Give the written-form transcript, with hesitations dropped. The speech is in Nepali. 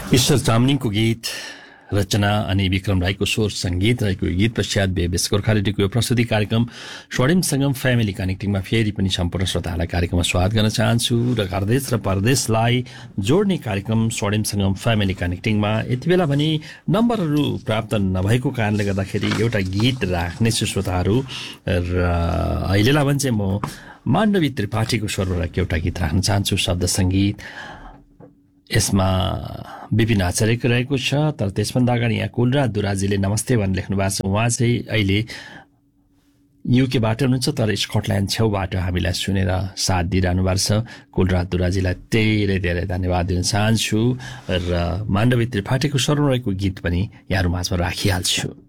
ईश्वर चामलिङको गीत रचना अनि विक्रम राईको स्वर संगीत रहेको गीत पश्चात बेबेस गोर्खालीको यो प्रस्तुति कार्यक्रम स्वर्णिम संगम फ्यामिली कनेक्टिङमा फेरि पनि सम्पूर्ण श्रोताहरूलाई कार्यक्रममा स्वागत गर्न चाहन्छु र घरदेश र परदेशलाई जोड्ने कार्यक्रम स्वर्णिम संगम फ्यामिली कनेक्टिङमा यति बेला भने नम्बरहरू प्राप्त नभएको कारणले गर्दाखेरि एउटा गीत राख्नेछु श्रोताहरू र अहिलेलाई भने चाहिँ म माण्डवी त्रिपाठीको स्वरबाट एउटा गीत राख्न चाहन्छु शब्द सङ्गीत यसमा विपिन आचार्यको रहेको छ तर त्यसभन्दा अगाडि यहाँ कुलराज दुराजीले नमस्ते भनेर लेख्नु भएको छ उहाँ चाहिँ अहिले युकेबाट हुनुहुन्छ तर स्कटल्यान्ड छेउबाट हामीलाई सुनेर साथ दिइरहनु भएको छ कुलराज दुराजीलाई धेरै धेरै धन्यवाद दिन चाहन्छु र माण्डवी त्रिपाठीको स्वरमा रहेको गीत पनि यहाँहरू माझमा राखिहाल्छु